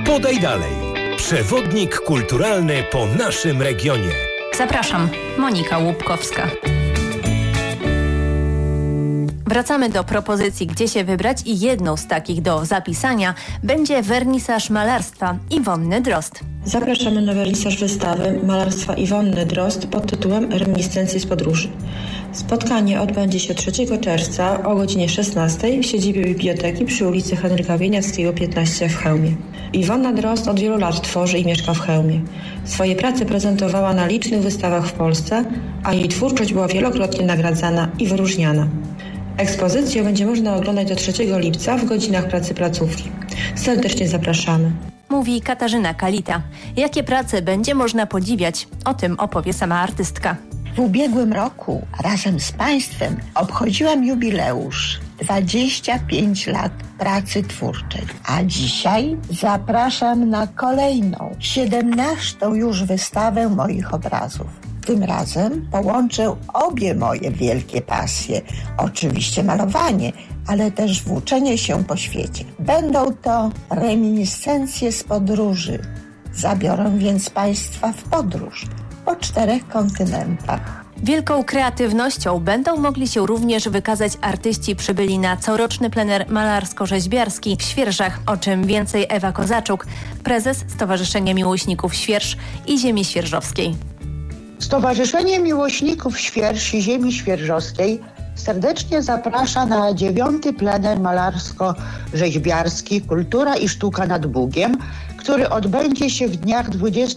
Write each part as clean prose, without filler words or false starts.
Podaj dalej. Przewodnik kulturalny po naszym regionie. Zapraszam, Monika Łupkowska. Wracamy do propozycji, gdzie się wybrać i jedną z takich do zapisania będzie wernisaż malarstwa Iwonny Drozd. Zapraszamy na wernisaż wystawy malarstwa Iwonny Drozd pod tytułem Reminiscencje z podróży. Spotkanie odbędzie się 3 czerwca o godzinie 16 w siedzibie biblioteki przy ulicy Henryka Wieniawskiego 15 w Chełmie. Iwonna Drozd od wielu lat tworzy i mieszka w Chełmie. Swoje prace prezentowała na licznych wystawach w Polsce, a jej twórczość była wielokrotnie nagradzana i wyróżniana. Ekspozycję będzie można oglądać do 3 lipca w godzinach pracy placówki. Serdecznie zapraszamy. Mówi Katarzyna Kalita. Jakie prace będzie można podziwiać? O tym opowie sama artystka. W ubiegłym roku razem z Państwem obchodziłam jubileusz 25 lat pracy twórczej, a dzisiaj zapraszam na kolejną, 17. już wystawę moich obrazów. Tym razem połączę obie moje wielkie pasje, oczywiście malowanie, ale też włóczenie się po świecie. Będą to reminiscencje z podróży. Zabiorę więc Państwa w podróż po 4 kontynentach. Wielką kreatywnością będą mogli się również wykazać artyści przybyli na coroczny plener malarsko-rzeźbiarski w Świerżach. O czym więcej Ewa Kozaczuk, prezes Stowarzyszenia Miłośników Świerż i Ziemi Świerżowskiej. Stowarzyszenie Miłośników Świerż i Ziemi Świerżowskiej serdecznie zaprasza na 9. plener malarsko-rzeźbiarski Kultura i Sztuka nad Bugiem, który odbędzie się w dniach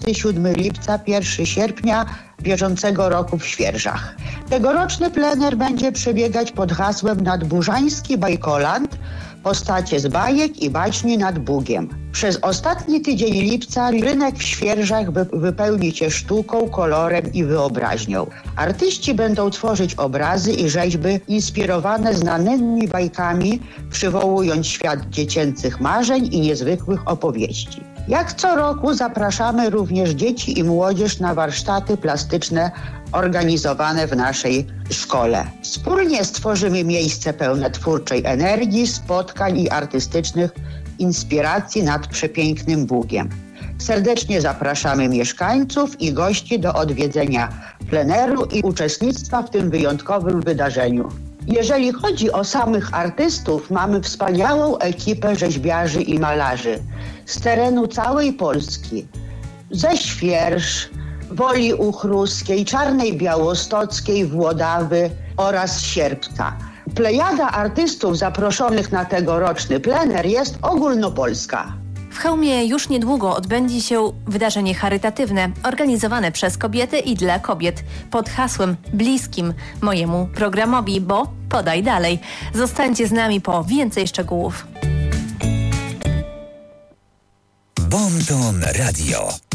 27 lipca, 1 sierpnia bieżącego roku w Świerżach. Tegoroczny plener będzie przebiegać pod hasłem Nadburzański Bajkoland, postacie z bajek i baśni nad Bugiem. Przez ostatni tydzień lipca rynek w Świerżach wypełni się sztuką, kolorem i wyobraźnią. Artyści będą tworzyć obrazy i rzeźby inspirowane znanymi bajkami, przywołując świat dziecięcych marzeń i niezwykłych opowieści. Jak co roku zapraszamy również dzieci i młodzież na warsztaty plastyczne organizowane w naszej szkole. Wspólnie stworzymy miejsce pełne twórczej energii, spotkań i artystycznych inspiracji nad przepięknym Bugiem. Serdecznie zapraszamy mieszkańców i gości do odwiedzenia pleneru i uczestnictwa w tym wyjątkowym wydarzeniu. Jeżeli chodzi o samych artystów, mamy wspaniałą ekipę rzeźbiarzy i malarzy z terenu całej Polski, ze Świerż, Woli Uchruskiej, Czarnej Białostockiej, Włodawy oraz Sierpca. Plejada artystów zaproszonych na tegoroczny plener jest ogólnopolska. W Chełmie już niedługo odbędzie się wydarzenie charytatywne organizowane przez kobiety i dla kobiet pod hasłem bliskim mojemu programowi, bo podaj dalej. Zostańcie z nami po więcej szczegółów. Bon Ton Radio.